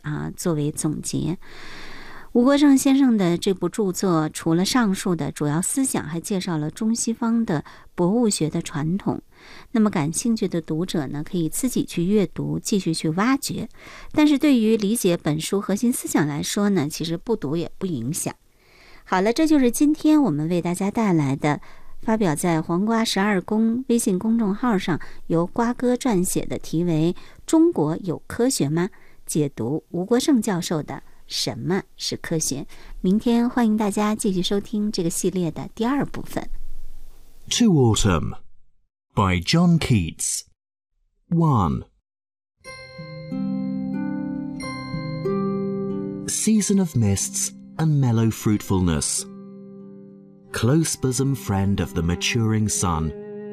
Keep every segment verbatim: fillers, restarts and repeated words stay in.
啊作为总结。吴国正先生的这部著作除了上述的主要思想，还介绍了中西方的博物学的传统。那么感兴趣的读者呢，可以自己去阅读，继续去挖掘。但是对于理解本书核心思想来说呢，其实不读也不影响。好了，这就是今天我们为大家带来的发表在黄瓜十二宫微信公众号上由瓜哥撰写的题为《中国有科学吗？解读吴国正教授的什么是科学》。明天欢迎大家继续收听这个系列的第二部分。 To Autumn by John Keats. one. Season of mists and mellow fruitfulness, close bosom friend of the maturing sun,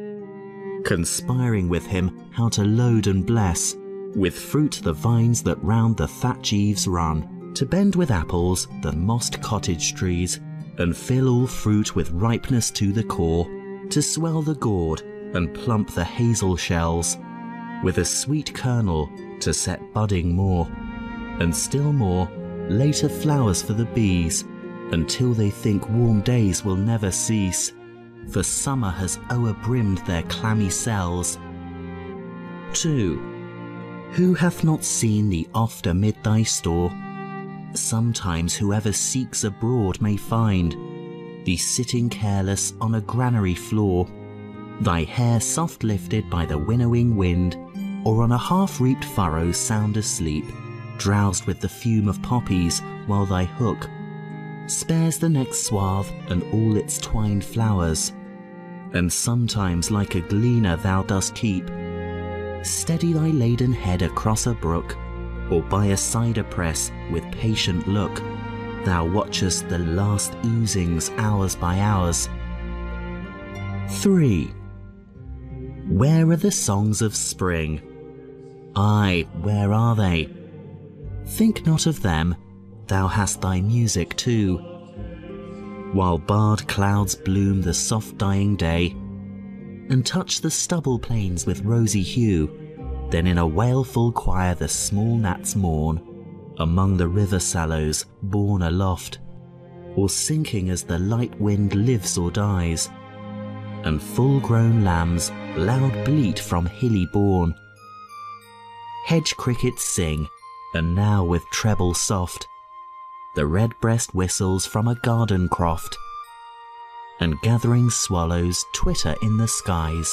conspiring with him how to load and bless with fruit the vines that round the thatch eaves run, to bend with apples the mossed cottage trees, and fill all fruit with ripeness to the core, to swell the gourd and plump the hazel shells, with a sweet kernel to set budding more, and still more later flowers for the bees, until they think warm days will never cease, for summer has o'erbrimmed their clammy cells. two. Who hath not seen thee oft amid thy store? Sometimes whoever seeks abroad may find thee sitting careless on a granary floor, thy hair soft lifted by the winnowing wind, or on a half-reaped furrow sound asleep, drowsed with the fume of poppies, while thy hook spares the next swath and all its twined flowers. And sometimes like a gleaner thou dost keep steady thy laden head across a brook, or by a cider press with patient look thou watchest the last oozings hours by hours. three. Where are the songs of spring? Aye, where are they? Think not of them, thou hast thy music too. While barred clouds bloom the soft dying day, and touch the stubble plains with rosy hue, then in a wailful choir the small gnats mourn, among the river sallows borne aloft, or sinking as the light wind lives or dies, and full-grown lambs loud bleat from hilly bourne. Hedge crickets sing, and now with treble soft, the redbreast whistles from a garden croft, and gathering swallows twitter in the skies.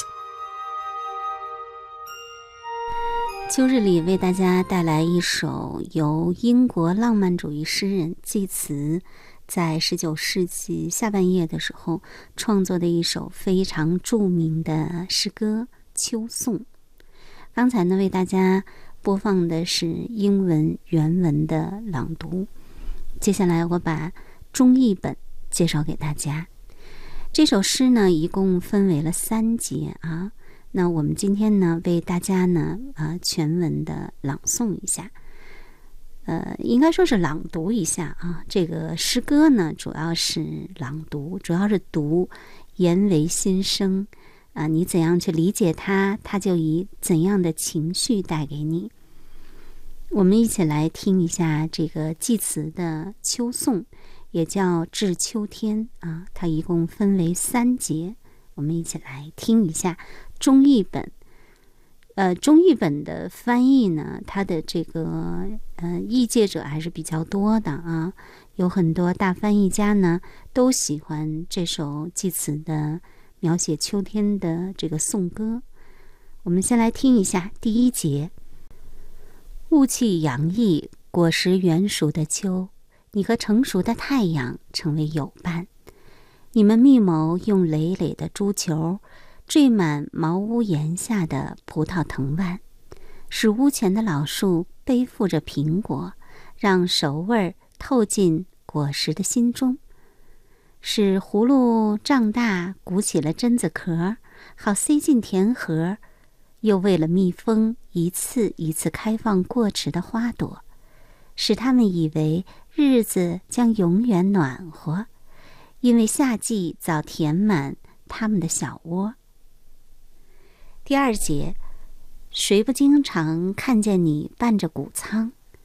秋日里为大家带来一首由英国浪漫主义诗人济慈在十九世纪下半叶的时候创作的一首非常著名的诗歌《秋颂》。刚才呢为大家播放的是英文原文的朗读，接下来我把中译本介绍给大家。这首诗呢一共分为了三节啊，那我们今天呢为大家呢啊全文的朗诵一下，呃，应该说是朗读一下啊。这个诗歌呢主要是朗读，主要是读言为心声啊，你怎样去理解它，它就以怎样的情绪带给你。我们一起来听一下这个济慈的秋颂，也叫致秋天啊，它一共分为三节，我们一起来听一下中译本。呃，中译本的翻译呢，它的这个呃译介者还是比较多的啊，有很多大翻译家呢都喜欢这首济慈的描写秋天的这个颂歌。我们先来听一下第一节。雾气洋溢，果实圆熟的秋，你和成熟的太阳成为友伴。你们密谋用累累的珠球缀满茅屋檐下的葡萄藤蔓，使屋前的老树背负着苹果，让熟味透进果实的心中，使葫芦胀大，鼓起了榛子壳，好塞进甜盒，又为了蜜蜂一次一次开放过池的花朵，使他们以为日子将永远暖和，因为夏季早填满他们的小窝。第二节，谁不经常看见你伴着谷仓，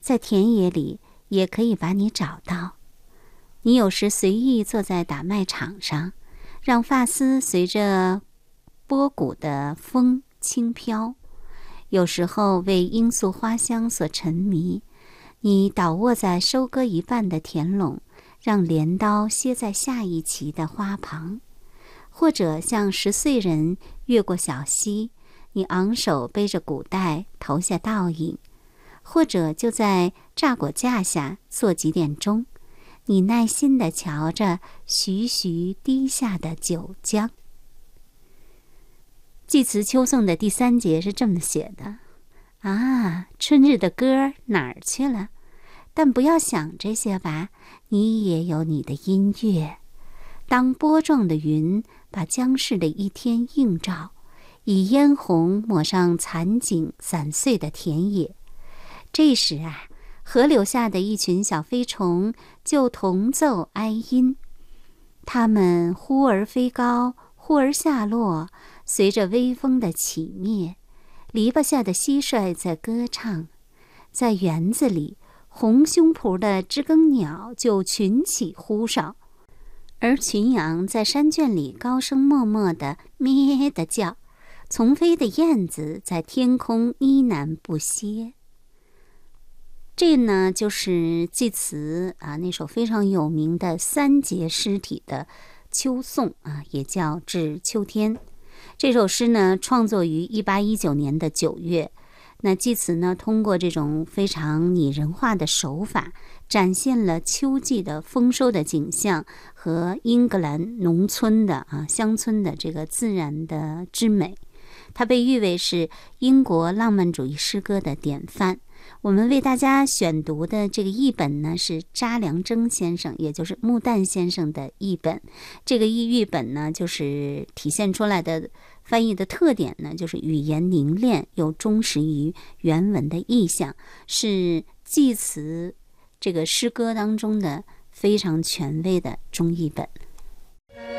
在田野里也可以把你找到。你有时随意坐在打麦场上，让发丝随着拨谷的风轻飘，有时候为罂粟花香所沉迷。你倒卧在收割一半的田垄，让镰刀歇在下一畦的花旁，或者像十岁人越过小溪，你昂首背着谷袋投下倒影，或者就在榨果架下做几点钟，你耐心地瞧着徐徐滴下的酒浆。祭词秋颂的第三节是这么写的：啊，春日的歌哪儿去了？但不要想这些吧，你也有你的音乐。当波状的云把将逝的一天映照，以嫣红抹上残景散碎的田野，这时啊，河流下的一群小飞虫就同奏哀音，它们忽而飞高，忽而下落，随着微风的起灭。篱笆下的蟋蟀在歌唱，在园子里，红胸脯的知更鸟就群起呼哨，而群羊在山圈里高声默默地咩地叫，从飞的燕子在天空呢喃不歇。这呢就是祭词啊，那首非常有名的三节诗体的秋颂啊，也叫致秋天。这首诗呢创作于一八一九年的九月。那祭词呢，通过这种非常拟人化的手法，展现了秋季的丰收的景象和英格兰农村的啊乡村的这个自然的之美。它被誉为是英国浪漫主义诗歌的典范。我们为大家选读的这个译本呢，是查良铮先生，也就是穆旦先生的译本。这个译本呢，就是体现出来的翻译的特点呢，就是语言凝练又忠实于原文的意象，是祭词这个诗歌当中的非常权威的中译本。